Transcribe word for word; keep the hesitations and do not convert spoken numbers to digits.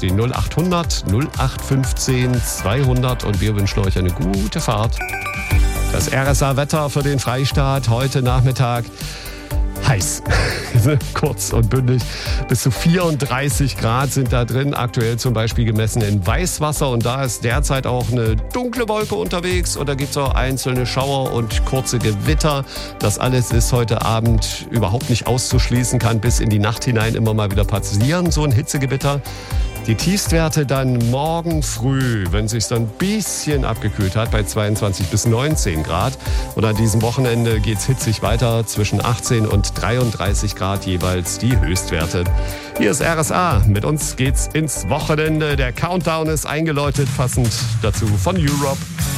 die null acht hundert null acht fünfzehn zweihundert und wir wünschen euch eine gute Fahrt. Das R S A-Wetter für den Freistaat heute Nachmittag. Heiß. Kurz und bündig. Bis zu vierunddreißig Grad sind da drin. Aktuell zum Beispiel gemessen in Weißwasser. Und da ist derzeit auch eine dunkle Wolke unterwegs. Und da gibt es auch einzelne Schauer und kurze Gewitter. Das alles ist heute Abend überhaupt nicht auszuschließen. Kann bis in die Nacht hinein immer mal wieder passieren, so ein Hitzegewitter. Die Tiefstwerte dann morgen früh, wenn es sich so ein bisschen abgekühlt hat, bei zweiundzwanzig bis neunzehn Grad. Und an diesem Wochenende geht es hitzig weiter, zwischen achtzehn und dreiunddreißig Grad jeweils die Höchstwerte. Hier ist R S A, mit uns geht's ins Wochenende. Der Countdown ist eingeläutet, passend dazu von Europe.